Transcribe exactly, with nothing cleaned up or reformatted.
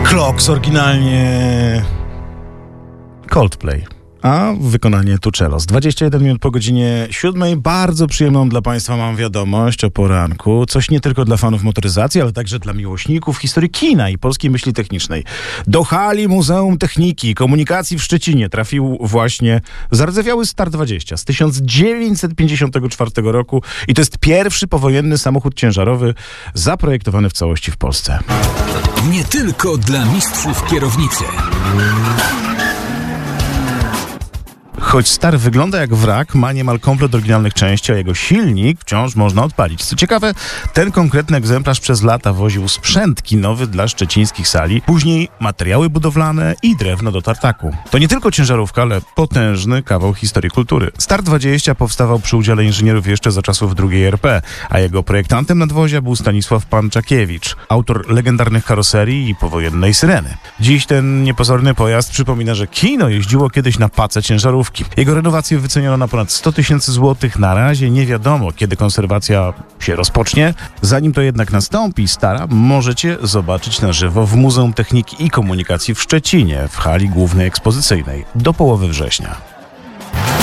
Clocks, oryginalnie Coldplay, a wykonanie Tuczelos. dwadzieścia jeden minut po godzinie siódmej. Bardzo przyjemną dla Państwa mam wiadomość o poranku. Coś nie tylko dla fanów motoryzacji, ale także dla miłośników historii kina i polskiej myśli technicznej. Do hali Muzeum Techniki i Komunikacji w Szczecinie trafił właśnie zardzewiały Star dwadzieścia z tysiąc dziewięćset pięćdziesiątego czwartego roku i to jest pierwszy powojenny samochód ciężarowy zaprojektowany w całości w Polsce. Nie tylko dla mistrzów kierownicy. Choć Star wygląda jak wrak, ma niemal komplet oryginalnych części, a jego silnik wciąż można odpalić. Co ciekawe, ten konkretny egzemplarz przez lata woził sprzęt kinowy dla szczecińskich sali, później materiały budowlane i drewno do tartaku. To nie tylko ciężarówka, ale potężny kawał historii kultury. Star dwadzieścia powstawał przy udziale inżynierów jeszcze za czasów drugiej R P, a jego projektantem nadwozia był Stanisław Panczakiewicz, autor legendarnych karoserii i powojennej Syreny. Dziś ten niepozorny pojazd przypomina, że kino jeździło kiedyś na pace ciężarówki. Jego renowację wyceniono na ponad sto tysięcy złotych. Na razie nie wiadomo, kiedy konserwacja się rozpocznie. Zanim to jednak nastąpi, Stara możecie zobaczyć na żywo w Muzeum Techniki i Komunikacji w Szczecinie, w hali głównej ekspozycyjnej, do połowy września.